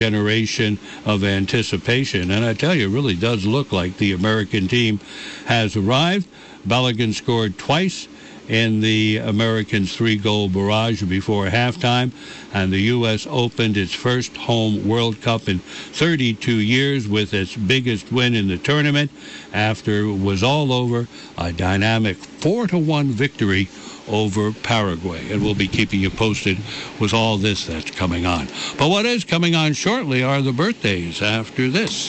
generation of anticipation. And I tell you, it really does look like the American team has arrived. Balogun scored twice in the Americans' 3-goal barrage before halftime, and the U.S. opened its first home World Cup in 32 years with its biggest win in the tournament after it was all over, a dynamic 4-1 victory over Paraguay. And we'll be keeping you posted with all this that's coming on. But what is coming on shortly are the birthdays after this.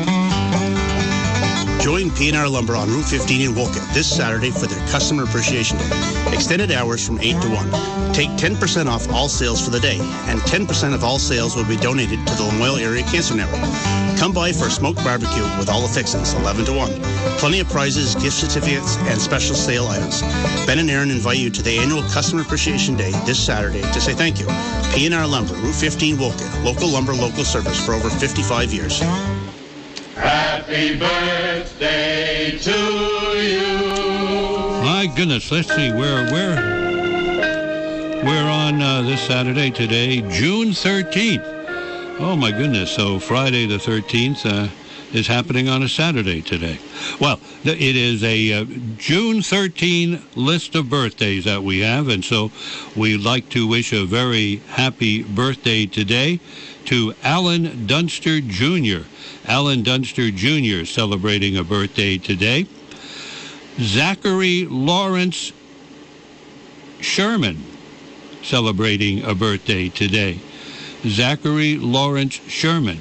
Join P&R Lumber on Route 15 in Wolcott this Saturday for their Customer Appreciation Day. Extended hours from 8 to 1. Take 10% off all sales for the day, and 10% of all sales will be donated to the Lamoille Area Cancer Network. Come by for a smoked barbecue with all the fixings, 11 to 1. Plenty of prizes, gift certificates, and special sale items. Ben and Aaron invite you to the annual Customer Appreciation Day this Saturday to say thank you. P&R Lumber, Route 15 Wolcott. Local lumber, local service for over 55 years. Happy birthday to you. My goodness, let's see, we're on this Saturday today, June 13th. Oh my goodness, so Friday the 13th is happening on a Saturday today. Well, it is a June 13 list of birthdays that we have, and so we'd like to wish a very happy birthday today to Alan Dunster Jr. Alan Dunster Jr. celebrating a birthday today. Zachary Lawrence Sherman celebrating a birthday today. Zachary Lawrence Sherman.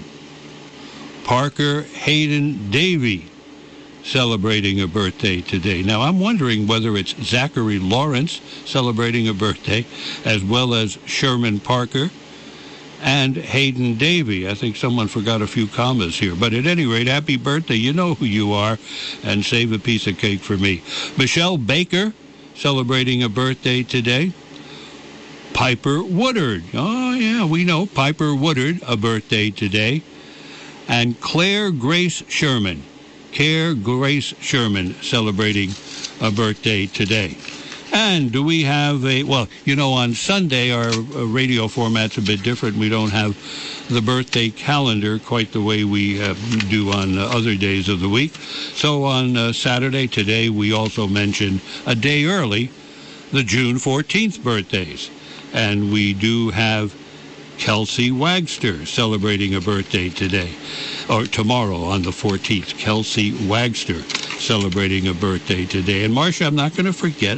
Parker Hayden Davey celebrating a birthday today. Now, I'm wondering whether it's Zachary Lawrence celebrating a birthday as well as Sherman Parker and Hayden Davey. I think someone forgot a few commas here. But at any rate, happy birthday. You know who you are, and save a piece of cake for me. Michelle Baker celebrating a birthday today. Piper Woodard. Oh, yeah, we know Piper Woodard, a birthday today. And Claire Grace Sherman. Claire Grace Sherman celebrating a birthday today. And do we have on Sunday our radio format's a bit different. We don't have the birthday calendar quite the way we do on other days of the week. So on Saturday today, we also mention a day early, the June 14th birthdays. And we do have Kelsey Wagster celebrating a birthday today, or tomorrow on the 14th. Kelsey Wagster celebrating a birthday today. And Marcia, I'm not going to forget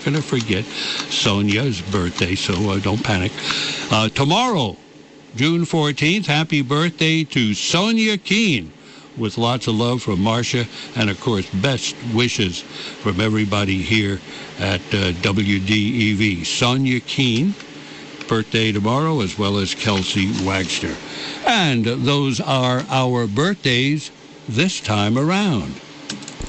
Sonia's birthday, so don't panic. Tomorrow, June 14th, happy birthday to Sonia Keene, with lots of love from Marcia, and of course, best wishes from everybody here at WDEV. Sonia Keene, birthday tomorrow, as well as Kelsey Wagster. And those are our birthdays this time around.